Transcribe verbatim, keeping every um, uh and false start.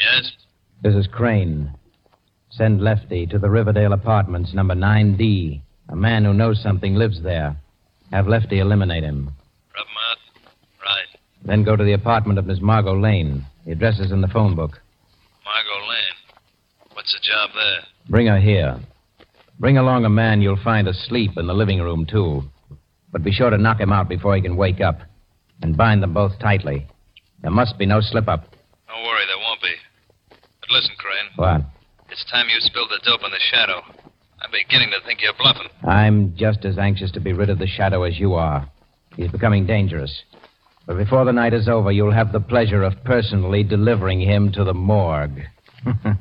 Yes? This is Crane. Send Lefty to the Riverdale Apartments, number nine D. A man who knows something lives there. Have Lefty eliminate him. Rub him out? Right. Then go to the apartment of Miss Margot Lane. The address is in the phone book. Margot Lane. What's the job there? Bring her here. Bring along a man you'll find asleep in the living room, too. But be sure to knock him out before he can wake up. And bind them both tightly. There must be no slip-up. Don't worry, there won't be. But listen, Crane. What? It's time you spilled the dope in the Shadow. I'm beginning to think you're bluffing. I'm just as anxious to be rid of the Shadow as you are. He's becoming dangerous. But before the night is over, you'll have the pleasure of personally delivering him to the morgue.